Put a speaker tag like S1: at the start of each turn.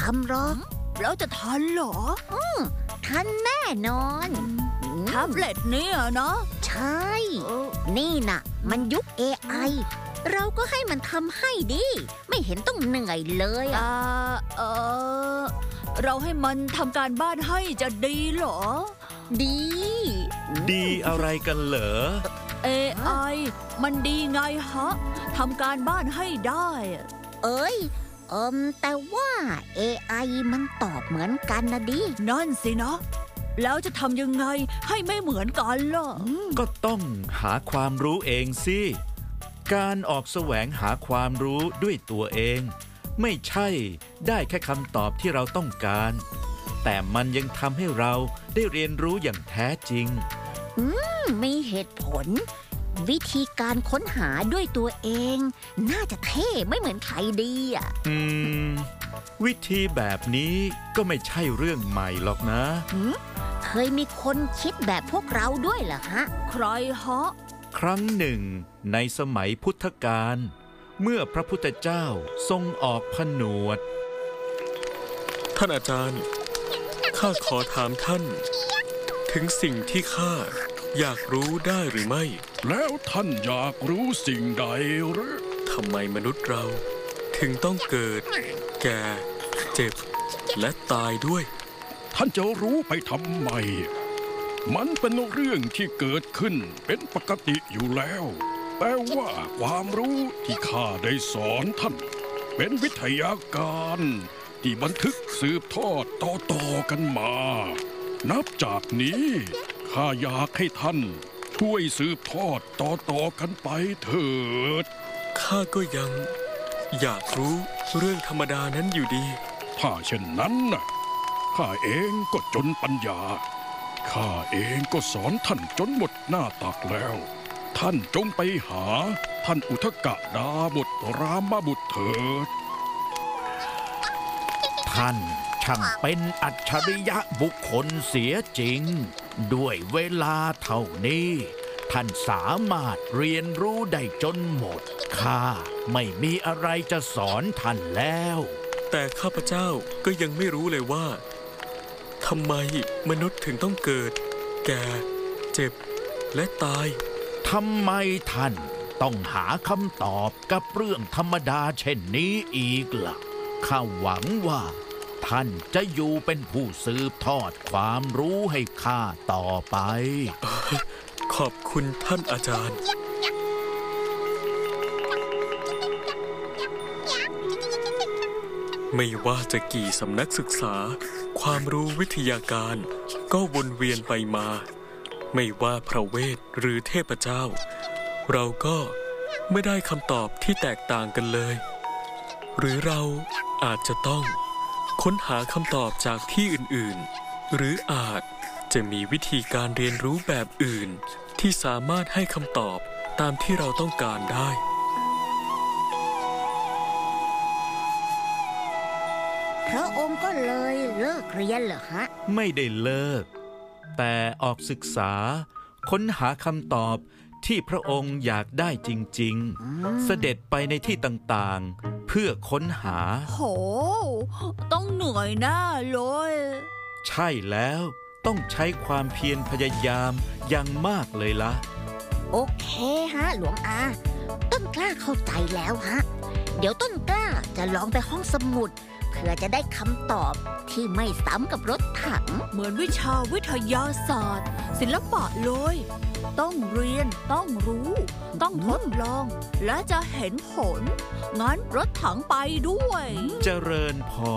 S1: ำหรอก
S2: แล้วจะทันเหรอ
S1: ทันแน่นอน
S2: แท็บเล็ตเนี่ยนะ
S1: ใช่นี่น่ะมันยุค AI เราก็ให้มันทำให้ดิไม่เห็นต้องเหนื่อยเลย
S2: เราให้มันทำการบ้านให้จะดีเหรอ
S3: ดีอะไรกันเหรอ
S2: AI มันดีไงฮะทำการบ้านให้ได้
S1: แต่ว่า AI มันตอบเหมือนกันนะดิ
S2: นั่นสินะแล้วจะทำยังไงให้ไม่เหมือนกันล่ะ
S3: ก็ต้องหาความรู้เองสิการออกแสวงหาความรู้ด้วยตัวเองไม่ใช่ได้แค่คำตอบที่เราต้องการแต่มันยังทำให้เราได้เรียนรู้อย่างแท้จริง
S1: มีเหตุผลวิธีการค้นหาด้วยตัวเองน่าจะเท่ไม่เหมือนใครดี
S3: วิธีแบบนี้ก็ไม่ใช่เรื่องใหม่หรอกนะ
S1: เคยมีคนคิดแบบพวกเราด้วยเหรอฮะ
S2: ใครฮะ
S3: ครั้งหนึ่งในสมัยพุทธกาลเมื่อพระพุทธเจ้าทรงออกผนวด
S4: ท่านอาจารย์ข้าขอถามท่านถึงสิ่งที่ข้าอยากรู้ได้หรือไม่
S5: แล้วท่านอยากรู้สิ่งใดหรือ
S4: ทำไมมนุษย์เราถึงต้องเกิดแก่เจ็บและตายด้วย
S5: ท่านจะรู้ไปทำไมมันเป็นเรื่องที่เกิดขึ้นเป็นปกติอยู่แล้วแต่ว่าความรู้ที่ข้าได้สอนท่านเป็นวิทยาการที่บันทึกสืบทอดต่อกันมานับจากนี้ข้าอยากให้ท่านช่วยสืบทอดต่อกันไปเถิด
S4: ข้าก็ยังอยากรู้เรื่องธรรมดานั้นอยู่ดี
S5: ถ้าเช่นนั้นน่ะข้าเองก็จนปัญญาข้าเองก็สอนท่านจนหมดหน้าตักแล้วท่านจงไปหาท่านอุทกดาบทรามบุตรเถิด
S3: ท่านช่างเป็นอัจฉริยะบุคคลเสียจริงด้วยเวลาเท่านี้ท่านสามารถเรียนรู้ได้จนหมดข้าไม่มีอะไรจะสอนท่านแล้ว
S4: แต่ข้าพเจ้าก็ยังไม่รู้เลยว่าทำไมมนุษย์ถึงต้องเกิดแก่เจ็บและตาย
S3: ทำไมท่านต้องหาคำตอบกับเรื่องธรรมดาเช่นนี้อีกล่ะข้าหวังว่าท่านจะอยู่เป็นผู้สืบทอดความรู้ให้ข้าต่อไป
S4: ขอบคุณท่านอาจารย์ไม่ว่าจะกี่สำนักศึกษาความรู้วิทยาการก็วนเวียนไปมาไม่ว่าพระเวทหรือเทพเจ้าเราก็ไม่ได้คำตอบที่แตกต่างกันเลยหรือเราอาจจะต้องค้นหาคำตอบจากที่อื่นๆหรืออาจจะมีวิธีการเรียนรู้แบบอื่นที่สามารถให้คำตอบตามที่เราต้องการได้
S1: พระองค์ก็เลยเลิกเรียนเหรอฮะ
S3: ไม่ได้เลิกแต่ออกศึกษาค้นหาคำตอบที่พระองค์อยากได้จริงๆเสด็จไปในที่ต่างๆเพื่อค้นหา
S2: โหต้องเหนื่อยแน่เลย
S3: ใช่แล้วต้องใช้ความเพียรพยายามอย่างมากเลยล่ะ
S1: โอเคฮะหลวงอาต้นกล้าเข้าใจแล้วฮะเดี๋ยวต้นกล้าจะลองไปห้องสมุดเพื่อจะได้คำตอบที่ไม่ซ้ำกับรถถัง
S2: เหมือนวิชาวิทยาศาสตร์ศิลปะเลยต้องเรียนต้องรู้ต้องทดลองและจะเห็นผลงั้นรถถังไปด้วย
S3: เจริญพร